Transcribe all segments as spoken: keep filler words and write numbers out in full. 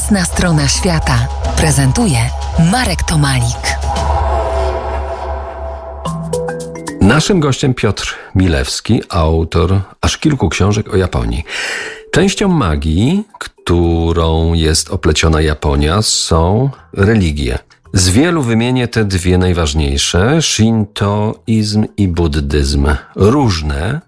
Jasna strona świata prezentuje Marek Tomalik. Naszym gościem Piotr Milewski, autor aż kilku książek o Japonii. Częścią magii, którą jest opleciona Japonia, są religie. Z wielu wymienię te dwie najważniejsze, shintoizm i buddyzm. Różne,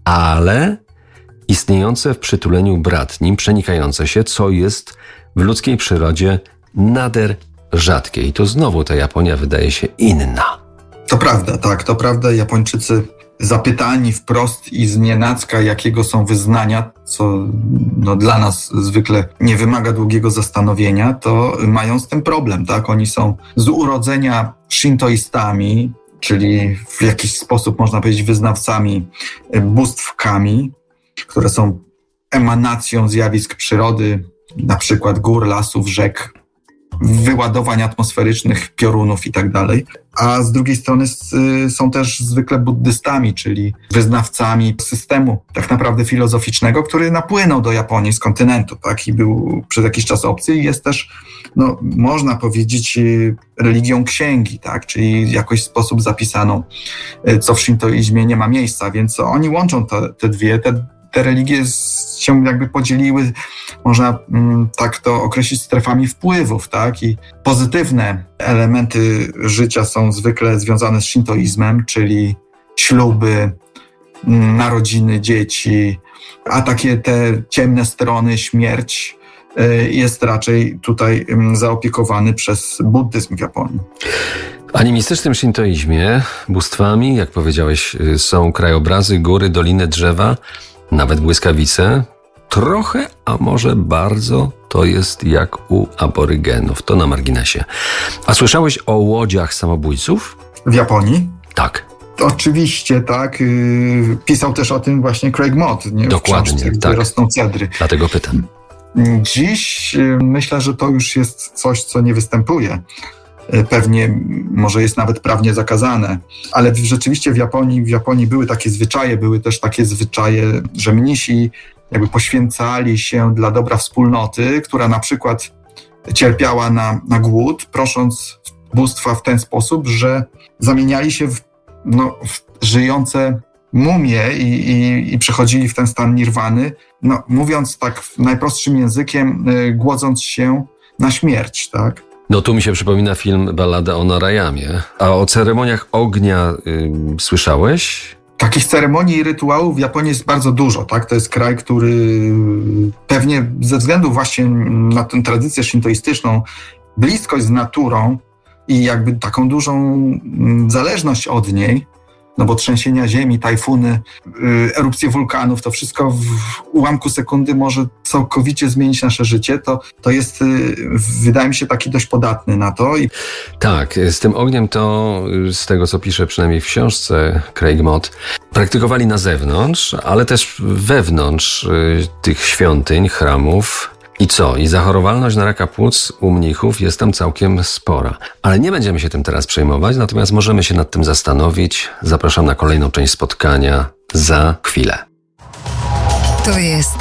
ale istniejące w przytuleniu bratnim, przenikające się, co jest w ludzkiej przyrodzie nader rzadkie. I to znowu ta Japonia wydaje się inna. To prawda, tak, to prawda. Japończycy zapytani wprost i znienacka, jakiego są wyznania, co no, dla nas zwykle nie wymaga długiego zastanowienia, to mają z tym problem, tak? Oni są z urodzenia shintoistami, czyli w jakiś sposób można powiedzieć wyznawcami bóstw kami, które są emanacją zjawisk przyrody, na przykład gór, lasów, rzek, wyładowań atmosferycznych, piorunów i tak dalej. A z drugiej strony są też zwykle buddystami, czyli wyznawcami systemu tak naprawdę filozoficznego, który napłynął do Japonii z kontynentu, tak? I był przez jakiś czas obcy i jest też, no, można powiedzieć, religią księgi, tak? Czyli w jakiś sposób zapisaną, co w shintoizmie nie ma miejsca, więc oni łączą te, te dwie, te Te religie się jakby podzieliły, można tak to określić, strefami wpływów, tak? I pozytywne elementy życia są zwykle związane z shintoizmem, czyli śluby, narodziny dzieci, a takie te ciemne strony, śmierć, jest raczej tutaj zaopiekowany przez buddyzm w Japonii. W animistycznym shintoizmie bóstwami, jak powiedziałeś, są krajobrazy, góry, doliny, drzewa, nawet błyskawice. Trochę, a może bardzo, to jest jak u aborygenów. To na marginesie. A słyszałeś o łodziach samobójców? W Japonii? Tak. Oczywiście, tak. Pisał też o tym właśnie Craig Mott. Nie? Dokładnie, w książce, tak. Rosną cedry. Dlatego pytam. Dziś myślę, że to już jest coś, co nie występuje. Pewnie może jest nawet prawnie zakazane, ale rzeczywiście w Japonii, w Japonii były takie zwyczaje, były też takie zwyczaje, że mnisi jakby poświęcali się dla dobra wspólnoty, która na przykład cierpiała na, na głód, prosząc bóstwa w ten sposób, że zamieniali się w, no, w żyjące mumie i, i, i przechodzili w ten stan nirwany, no, mówiąc tak najprostszym językiem, głodząc się na śmierć, tak? No tu mi się przypomina film Ballada o Narayamie. A o ceremoniach ognia yy, słyszałeś? Takich ceremonii i rytuałów w Japonii jest bardzo dużo, tak? To jest kraj, który pewnie ze względu właśnie na tę tradycję shintoistyczną, bliskość z naturą i jakby taką dużą zależność od niej, no bo trzęsienia ziemi, tajfuny, erupcje wulkanów, to wszystko w ułamku sekundy może całkowicie zmienić nasze życie, to, to jest, wydaje mi się, taki dość podatny na to. I... Tak, z tym ogniem to, z tego co pisze przynajmniej w książce Craig Mott, praktykowali na zewnątrz, ale też wewnątrz tych świątyń, chramów. I co? I zachorowalność na raka płuc u mnichów jest tam całkiem spora. Ale nie będziemy się tym teraz przejmować, natomiast możemy się nad tym zastanowić. Zapraszam na kolejną część spotkania za chwilę. To jest